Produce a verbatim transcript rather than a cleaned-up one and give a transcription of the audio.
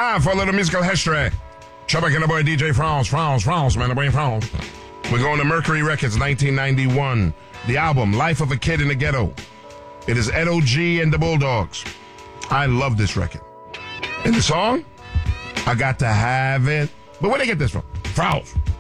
time for a little musical history. Trouble and the boy D J France, France, France, man, the boy France. We're going to Mercury Records, nineteen ninety-one. The album, Life of a Kid in the Ghetto. It is Ed O G and the Bulldogs. I love this record. And the song, I Got to Have It. But where they get this from? France.